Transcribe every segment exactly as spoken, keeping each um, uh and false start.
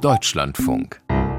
Deutschlandfunk.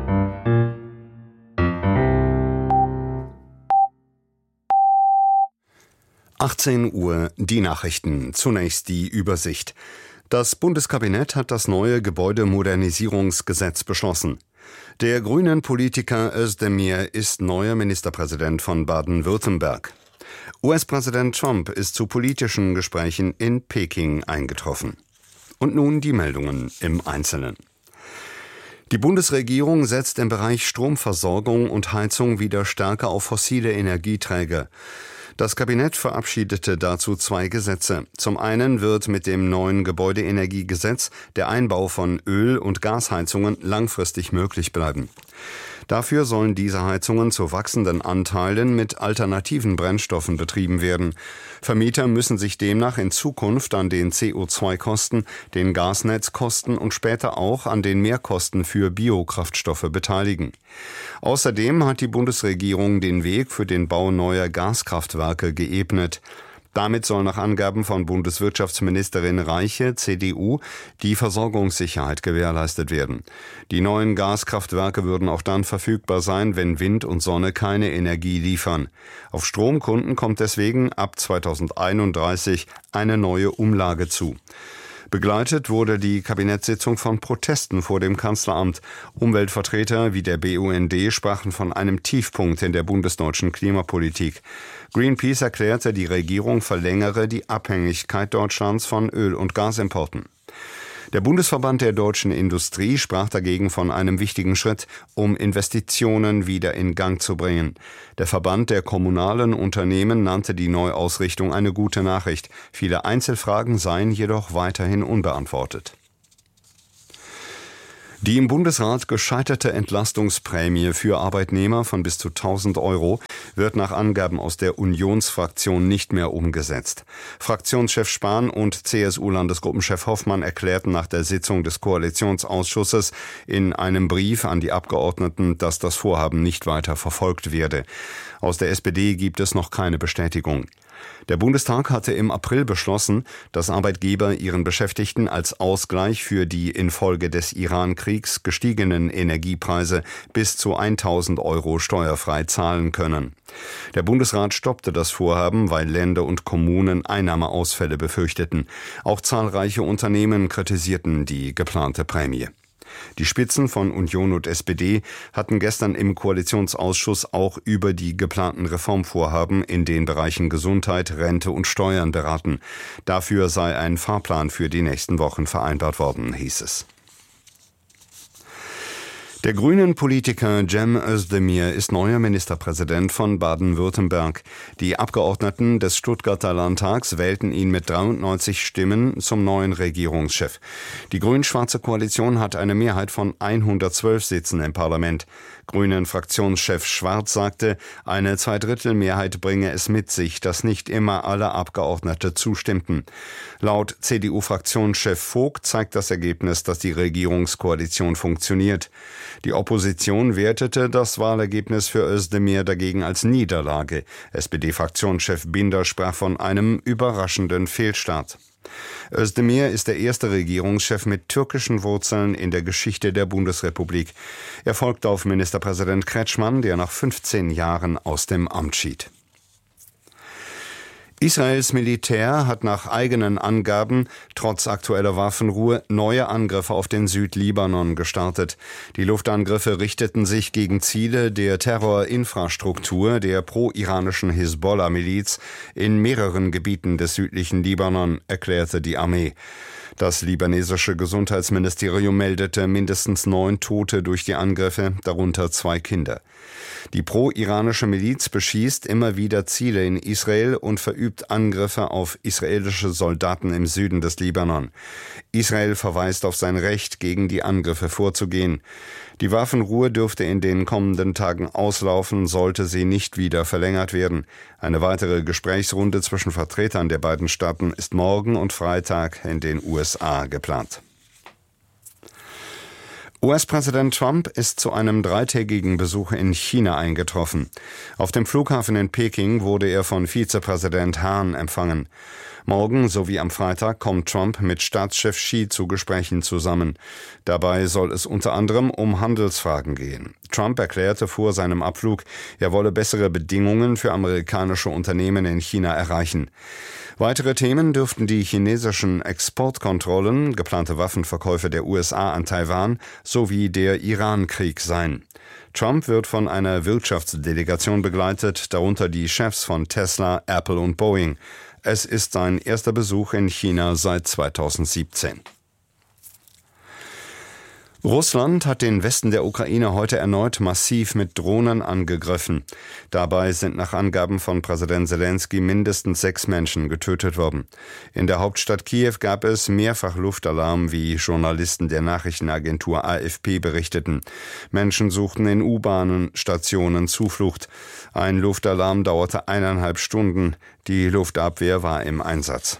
achtzehn Uhr, die Nachrichten. Zunächst die Übersicht. Das Bundeskabinett hat das neue Gebäudemodernisierungsgesetz beschlossen. Der grünen Politiker Özdemir ist neuer Ministerpräsident von Baden-Württemberg. U S-Präsident Trump ist zu politischen Gesprächen in Peking eingetroffen. Und nun die Meldungen im Einzelnen. Die Bundesregierung setzt im Bereich Stromversorgung und Heizung wieder stärker auf fossile Energieträger. Das Kabinett verabschiedete dazu zwei Gesetze. Zum einen wird mit dem neuen Gebäudeenergiegesetz der Einbau von Öl- und Gasheizungen langfristig möglich bleiben. Dafür sollen diese Heizungen zu wachsenden Anteilen mit alternativen Brennstoffen betrieben werden. Vermieter müssen sich demnach in Zukunft an den C O zwei Kosten, den Gasnetzkosten und später auch an den Mehrkosten für Biokraftstoffe beteiligen. Außerdem hat die Bundesregierung den Weg für den Bau neuer Gaskraftwerke geebnet. Damit soll nach Angaben von Bundeswirtschaftsministerin Reiche, C D U, die Versorgungssicherheit gewährleistet werden. Die neuen Gaskraftwerke würden auch dann verfügbar sein, wenn Wind und Sonne keine Energie liefern. Auf Stromkunden kommt deswegen ab zweitausendeinunddreißig eine neue Umlage zu. Begleitet wurde die Kabinettssitzung von Protesten vor dem Kanzleramt. Umweltvertreter wie der B U N D sprachen von einem Tiefpunkt in der bundesdeutschen Klimapolitik. Greenpeace erklärte, die Regierung verlängere die Abhängigkeit Deutschlands von Öl- und Gasimporten. Der Bundesverband der deutschen Industrie sprach dagegen von einem wichtigen Schritt, um Investitionen wieder in Gang zu bringen. Der Verband der kommunalen Unternehmen nannte die Neuausrichtung eine gute Nachricht. Viele Einzelfragen seien jedoch weiterhin unbeantwortet. Die im Bundesrat gescheiterte Entlastungsprämie für Arbeitnehmer von bis zu tausend Euro wird nach Angaben aus der Unionsfraktion nicht mehr umgesetzt. Fraktionschef Spahn und C S U-Landesgruppenchef Hoffmann erklärten nach der Sitzung des Koalitionsausschusses in einem Brief an die Abgeordneten, dass das Vorhaben nicht weiter verfolgt werde. Aus der S P D gibt es noch keine Bestätigung. Der Bundestag hatte im April beschlossen, dass Arbeitgeber ihren Beschäftigten als Ausgleich für die infolge des Iran-Kriegs gestiegenen Energiepreise bis zu tausend Euro steuerfrei zahlen können. Der Bundesrat stoppte das Vorhaben, weil Länder und Kommunen Einnahmeausfälle befürchteten. Auch zahlreiche Unternehmen kritisierten die geplante Prämie. Die Spitzen von Union und S P D hatten gestern im Koalitionsausschuss auch über die geplanten Reformvorhaben in den Bereichen Gesundheit, Rente und Steuern beraten. Dafür sei ein Fahrplan für die nächsten Wochen vereinbart worden, hieß es. Der grünen Politiker Cem Özdemir ist neuer Ministerpräsident von Baden-Württemberg. Die Abgeordneten des Stuttgarter Landtags wählten ihn mit dreiundneunzig Stimmen zum neuen Regierungschef. Die grün-schwarze Koalition hat eine Mehrheit von hundertzwölf Sitzen im Parlament. Grünen-Fraktionschef Schwarz sagte, eine Zweidrittelmehrheit bringe es mit sich, dass nicht immer alle Abgeordnete zustimmten. Laut C D U-Fraktionschef Vogt zeigt das Ergebnis, dass die Regierungskoalition funktioniert. Die Opposition wertete das Wahlergebnis für Özdemir dagegen als Niederlage. S P D-Fraktionschef Binder sprach von einem überraschenden Fehlstart. Özdemir ist der erste Regierungschef mit türkischen Wurzeln in der Geschichte der Bundesrepublik. Er folgt auf Ministerpräsident Kretschmann, der nach fünfzehn Jahren aus dem Amt schied. Israels Militär hat nach eigenen Angaben trotz aktueller Waffenruhe neue Angriffe auf den Südlibanon gestartet. Die Luftangriffe richteten sich gegen Ziele der Terrorinfrastruktur der pro-iranischen Hisbollah-Miliz in mehreren Gebieten des südlichen Libanon, erklärte die Armee. Das libanesische Gesundheitsministerium meldete mindestens neun Tote durch die Angriffe, darunter zwei Kinder. Die pro-iranische Miliz beschießt immer wieder Ziele in Israel und verübt Angriffe auf israelische Soldaten im Süden des Libanon. Israel verweist auf sein Recht, gegen die Angriffe vorzugehen. Die Waffenruhe dürfte in den kommenden Tagen auslaufen, sollte sie nicht wieder verlängert werden. Eine weitere Gesprächsrunde zwischen Vertretern der beiden Staaten ist morgen und Freitag in den U S A geplant. U S-Präsident Trump ist zu einem dreitägigen Besuch in China eingetroffen. Auf dem Flughafen in Peking wurde er von Vizepräsident Han empfangen. Morgen sowie am Freitag kommt Trump mit Staatschef Xi zu Gesprächen zusammen. Dabei soll es unter anderem um Handelsfragen gehen. Trump erklärte vor seinem Abflug, er wolle bessere Bedingungen für amerikanische Unternehmen in China erreichen. Weitere Themen dürften die chinesischen Exportkontrollen, geplante Waffenverkäufe der U S A an Taiwan sowie der Iran-Krieg sein. Trump wird von einer Wirtschaftsdelegation begleitet, darunter die Chefs von Tesla, Apple und Boeing. Es ist sein erster Besuch in China seit zweitausendsiebzehn. Russland hat den Westen der Ukraine heute erneut massiv mit Drohnen angegriffen. Dabei sind nach Angaben von Präsident Selenskyj mindestens sechs Menschen getötet worden. In der Hauptstadt Kiew gab es mehrfach Luftalarm, wie Journalisten der Nachrichtenagentur A F P berichteten. Menschen suchten in U-Bahnen, Stationen Zuflucht. Ein Luftalarm dauerte eineinhalb Stunden. Die Luftabwehr war im Einsatz.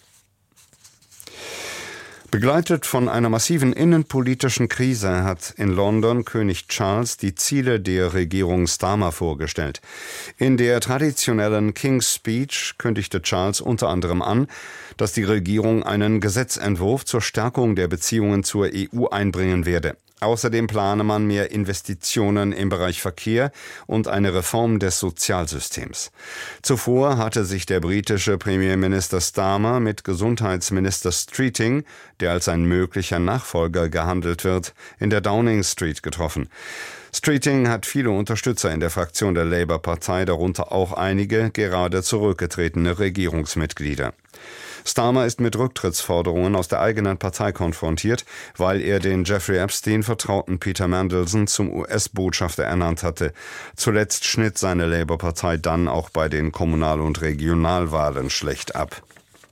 Begleitet von einer massiven innenpolitischen Krise hat in London König Charles die Ziele der Regierung Starmer vorgestellt. In der traditionellen King's Speech kündigte Charles unter anderem an, dass die Regierung einen Gesetzentwurf zur Stärkung der Beziehungen zur E U einbringen werde. Außerdem plane man mehr Investitionen im Bereich Verkehr und eine Reform des Sozialsystems. Zuvor hatte sich der britische Premierminister Starmer mit Gesundheitsminister Streeting, der als ein möglicher Nachfolger gehandelt wird, in der Downing Street getroffen. Streeting hat viele Unterstützer in der Fraktion der Labour-Partei, darunter auch einige gerade zurückgetretene Regierungsmitglieder. Starmer ist mit Rücktrittsforderungen aus der eigenen Partei konfrontiert, weil er den Jeffrey Epstein vertrauten Peter Mandelson zum U S-Botschafter ernannt hatte. Zuletzt schnitt seine Labour-Partei dann auch bei den Kommunal- und Regionalwahlen schlecht ab.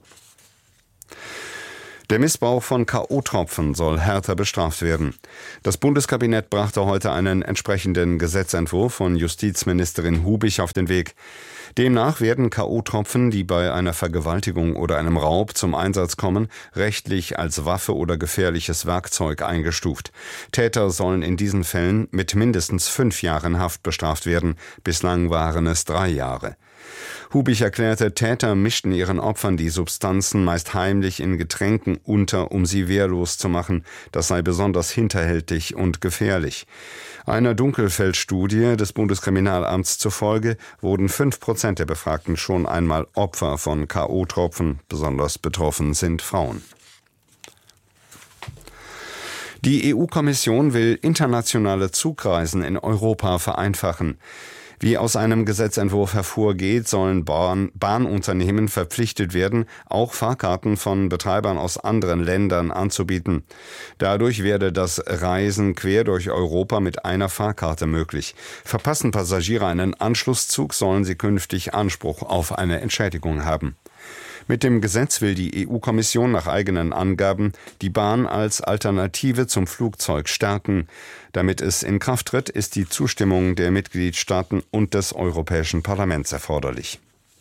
Der Missbrauch von K O-Tropfen soll härter bestraft werden. Das Bundeskabinett brachte heute einen entsprechenden Gesetzentwurf von Justizministerin Hubich auf den Weg. Demnach werden K O-Tropfen, die bei einer Vergewaltigung oder einem Raub zum Einsatz kommen, rechtlich als Waffe oder gefährliches Werkzeug eingestuft. Täter sollen in diesen Fällen mit mindestens fünf Jahren Haft bestraft werden. Bislang waren es drei Jahre. Hubich erklärte, Täter mischten ihren Opfern die Substanzen meist heimlich in Getränken unter, um sie wehrlos zu machen. Das sei besonders hinterhältig und gefährlich. Einer Dunkelfeldstudie des Bundeskriminalamts zufolge wurden fünf Prozent der Befragten schon einmal Opfer von K O-Tropfen. Besonders betroffen sind Frauen. Die E U-Kommission will internationale Zugreisen in Europa vereinfachen. Wie aus einem Gesetzentwurf hervorgeht, sollen Bahn, Bahnunternehmen verpflichtet werden, auch Fahrkarten von Betreibern aus anderen Ländern anzubieten. Dadurch werde das Reisen quer durch Europa mit einer Fahrkarte möglich. Verpassen Passagiere einen Anschlusszug, sollen sie künftig Anspruch auf eine Entschädigung haben. Mit dem Gesetz will die E U-Kommission nach eigenen Angaben die Bahn als Alternative zum Flugzeug stärken. Damit es in Kraft tritt, ist die Zustimmung der Mitgliedstaaten und des Europäischen Parlaments erforderlich.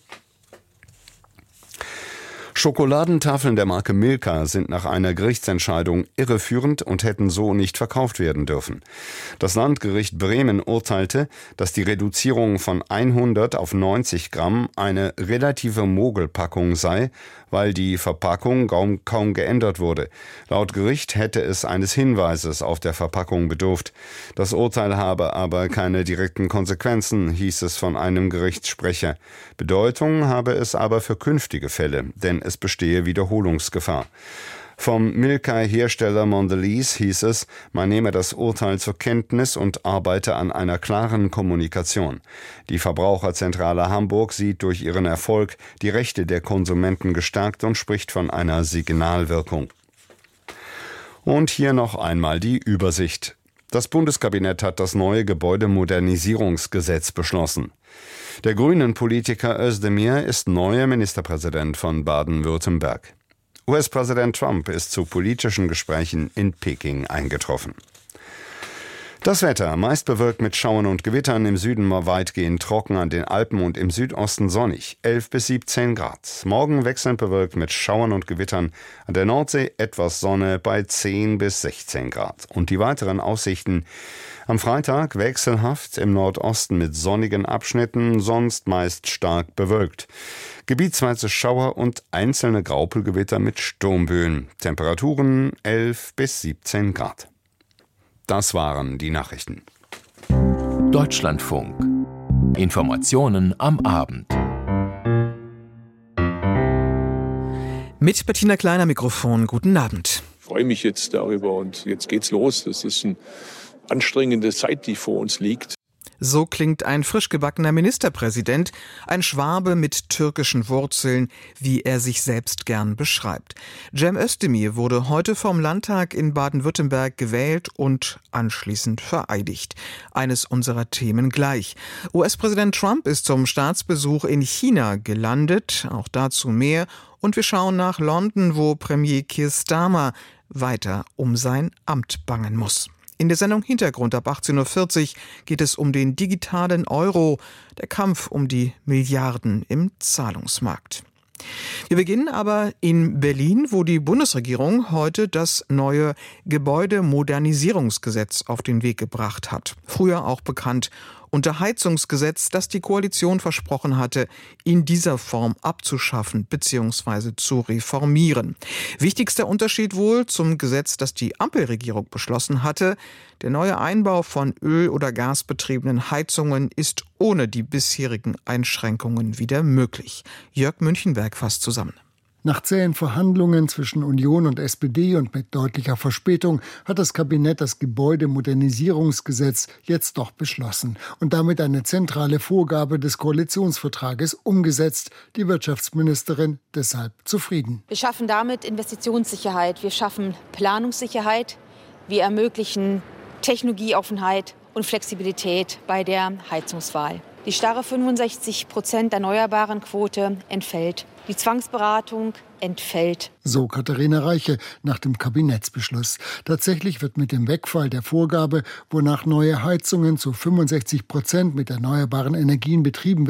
Schokoladentafeln der Marke Milka sind nach einer Gerichtsentscheidung irreführend und hätten so nicht verkauft werden dürfen. Das Landgericht Bremen urteilte, dass die Reduzierung von hundert auf neunzig Gramm eine relative Mogelpackung sei, weil die Verpackung kaum, kaum geändert wurde. Laut Gericht hätte es eines Hinweises auf der Verpackung bedurft. Das Urteil habe aber keine direkten Konsequenzen, hieß es von einem Gerichtssprecher. Bedeutung habe es aber für künftige Fälle, denn es bestehe Wiederholungsgefahr. Vom Milka-Hersteller Mondelez hieß es, man nehme das Urteil zur Kenntnis und arbeite an einer klaren Kommunikation. Die Verbraucherzentrale Hamburg sieht durch ihren Erfolg die Rechte der Konsumenten gestärkt und spricht von einer Signalwirkung. Und hier noch einmal die Übersicht. Das Bundeskabinett hat das neue Gebäudemodernisierungsgesetz beschlossen. Der Grünen-Politiker Özdemir ist neuer Ministerpräsident von Baden-Württemberg. U S-Präsident Trump ist zu politischen Gesprächen in Peking eingetroffen. Das Wetter, meist bewölkt mit Schauern und Gewittern, im Süden mal weitgehend trocken, an den Alpen und im Südosten sonnig, elf bis siebzehn Grad. Morgen wechselnd bewölkt mit Schauern und Gewittern, an der Nordsee etwas Sonne bei zehn bis sechzehn Grad. Und die weiteren Aussichten: am Freitag wechselhaft, im Nordosten mit sonnigen Abschnitten, sonst meist stark bewölkt. Gebietsweise Schauer und einzelne Graupelgewitter mit Sturmböen. Temperaturen elf bis siebzehn Grad. Das waren die Nachrichten. Deutschlandfunk. Informationen am Abend. Mit Bettina Kleiner Mikrofon. Guten Abend. Ich freue mich jetzt darüber und jetzt geht's los. Das ist eine anstrengende Zeit, die vor uns liegt. So klingt ein frisch gebackener Ministerpräsident, ein Schwabe mit türkischen Wurzeln, wie er sich selbst gern beschreibt. Cem Özdemir wurde heute vom Landtag in Baden-Württemberg gewählt und anschließend vereidigt. Eines unserer Themen gleich. U S-Präsident Trump ist zum Staatsbesuch in China gelandet, auch dazu mehr. Und wir schauen nach London, wo Premier Keir Starmer weiter um sein Amt bangen muss. In der Sendung Hintergrund ab achtzehn Uhr vierzig geht es um den digitalen Euro, der Kampf um die Milliarden im Zahlungsmarkt. Wir beginnen aber in Berlin, wo die Bundesregierung heute das neue Gebäudemodernisierungsgesetz auf den Weg gebracht hat. Früher auch bekannt unter Heizungsgesetz, das die Koalition versprochen hatte, in dieser Form abzuschaffen bzw. zu reformieren. Wichtigster Unterschied wohl zum Gesetz, das die Ampelregierung beschlossen hatte: der neue Einbau von Öl- oder gasbetriebenen Heizungen ist ohne die bisherigen Einschränkungen wieder möglich. Jörg Münchenberg fasst zusammen. Nach zähen Verhandlungen zwischen Union und S P D und mit deutlicher Verspätung hat das Kabinett das Gebäudemodernisierungsgesetz jetzt doch beschlossen und damit eine zentrale Vorgabe des Koalitionsvertrages umgesetzt. Die Wirtschaftsministerin deshalb zufrieden. Wir schaffen damit Investitionssicherheit, wir schaffen Planungssicherheit, wir ermöglichen Technologieoffenheit und Flexibilität bei der Heizungswahl. Die starre fünfundsechzig Prozent erneuerbaren Quote entfällt. Die Zwangsberatung entfällt. So Katharina Reiche nach dem Kabinettsbeschluss. Tatsächlich wird mit dem Wegfall der Vorgabe, wonach neue Heizungen zu fünfundsechzig Prozent mit erneuerbaren Energien betrieben werden,